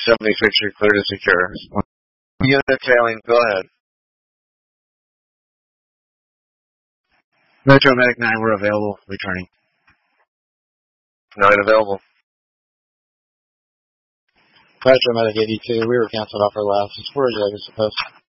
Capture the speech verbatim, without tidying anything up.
seventy-six, you're clear to secure. Unit tailing, go ahead. Metro Medic nine, we're available, returning. Not available. Metro Medic eighty-two, we were canceled off our last. Where are you guys supposed?